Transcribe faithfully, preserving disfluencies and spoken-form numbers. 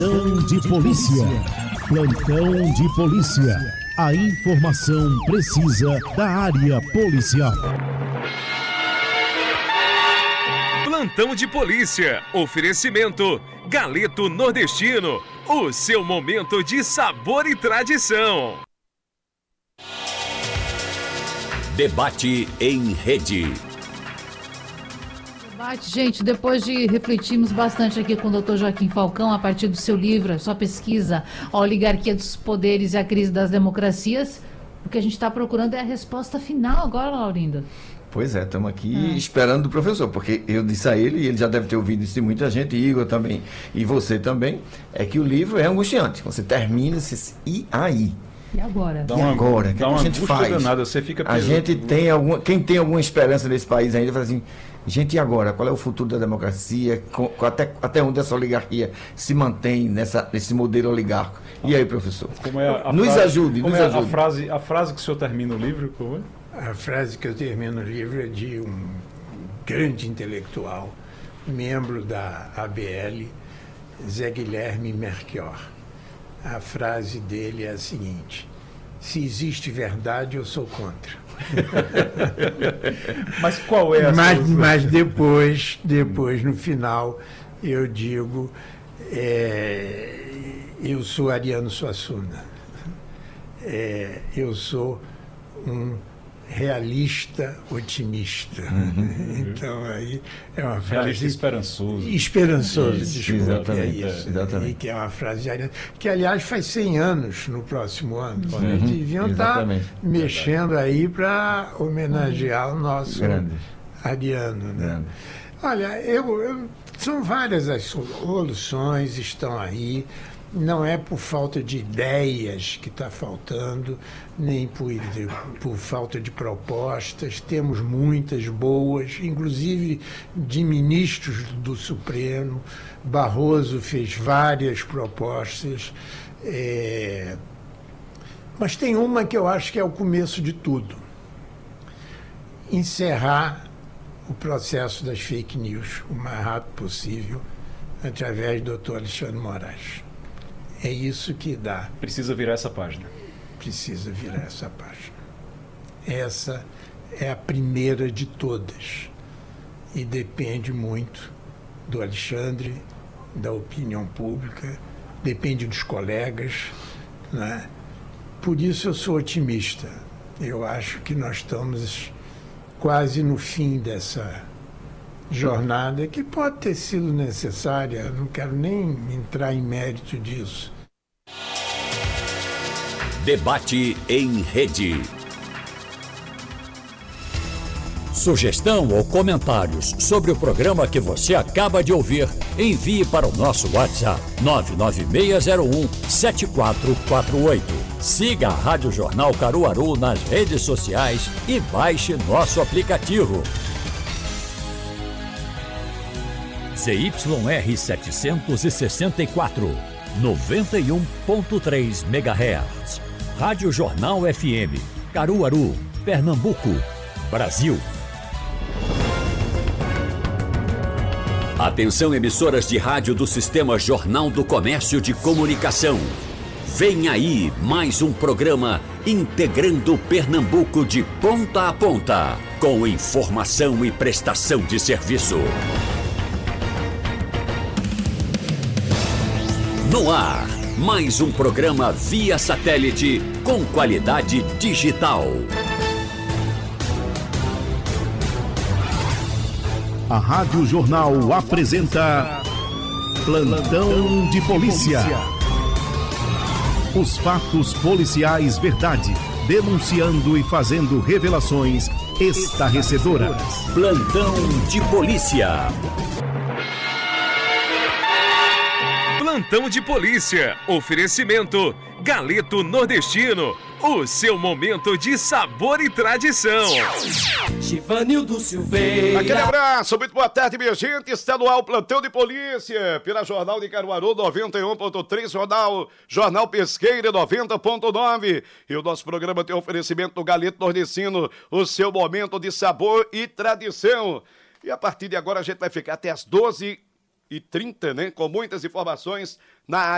Plantão de polícia. Plantão de polícia. A informação precisa da área policial. Plantão de polícia. Oferecimento Galeto Nordestino. O seu momento de sabor e tradição. Debate em rede. Gente, depois de refletirmos bastante aqui com o doutor Joaquim Falcão, a partir do seu livro, sua pesquisa, A Oligarquia dos Poderes e a Crise das Democracias, o que a gente está procurando é a resposta final agora, Laurindo. Pois é, estamos aqui é. esperando do professor, porque eu disse a ele, e ele já deve ter ouvido isso de muita gente, Igor também, e você também, é que o livro é angustiante. Você termina e, e aí? E agora? Dá uma, e agora? O que, é que a gente faz? Danada, você fica a gente tem alguma, quem tem alguma esperança nesse país ainda, fala assim, gente, e agora? Qual é o futuro da democracia? Com, até, até onde essa oligarquia se mantém nessa, nesse modelo oligarco? E aí, professor? Como é a nos frase, ajude, como nos é ajude. A frase, a frase que o senhor termina o livro, como é? A frase que eu termino o livro é de um grande intelectual, membro da A B L, Zé Guilherme Melchior. A frase dele é a seguinte: se existe verdade, eu sou contra. Mas qual é a mas, sua... mas depois, depois, no final, eu digo, é, eu sou Ariano Suassuna. É, eu sou um realista otimista. Uhum. Então, aí é uma frase... Realista esperançoso. Esperançoso, isso, desculpa. exatamente, é isso. Exatamente. E que é uma frase de Ariano, que, aliás, faz cem anos no próximo ano. Uhum. Né? Deviam Exatamente. estar mexendo aí para homenagear o nosso Grande. Ariano. Né? Grande. Olha, eu, eu, são várias as soluções, estão aí. Não é por falta de ideias que está faltando, nem por, por falta de propostas. Temos muitas boas, inclusive de ministros do Supremo. Barroso fez várias propostas. É... Mas tem uma que eu acho que é o começo de tudo. Encerrar o processo das fake news o mais rápido possível, através do doutor Alexandre Moraes. É isso que dá. Precisa virar essa página. Precisa virar essa página. Essa é a primeira de todas. E depende muito do Alexandre, da opinião pública, depende dos colegas, né? Por isso eu sou otimista. Eu acho que nós estamos quase no fim dessa jornada, que pode ter sido necessária, não quero nem entrar em mérito disso. Debate em rede. Sugestão ou comentários sobre o programa que você acaba de ouvir, envie para o nosso WhatsApp nove nove seis zero um sete quatro quatro oito. Siga a Rádio Jornal Caruaru nas redes sociais e baixe nosso aplicativo. Z Y R setecentos e sessenta e quatro, noventa e um ponto três megahertz. Rádio Jornal F M, Caruaru, Pernambuco, Brasil. Atenção, emissoras de rádio do Sistema Jornal do Comércio de Comunicação. Vem aí mais um programa integrando Pernambuco de ponta a ponta, com informação e prestação de serviço. No ar, mais um programa via satélite com qualidade digital. A Rádio Jornal apresenta Plantão de Polícia. Os fatos policiais verdade, denunciando e fazendo revelações estarrecedoras. Plantão de Polícia. Plantão de polícia. Oferecimento Galeto Nordestino. O seu momento de sabor e tradição. Givanildo Silveira. Aquele abraço, muito boa tarde, minha gente. Está no ar o Plantão de Polícia, pela Jornal de Caruaru noventa e um ponto três, Jornal, Jornal Pesqueira noventa ponto nove. E o nosso programa tem oferecimento do Galeto Nordestino, o seu momento de sabor e tradição. E a partir de agora a gente vai ficar até as doze e trinta, né? Com muitas informações na área.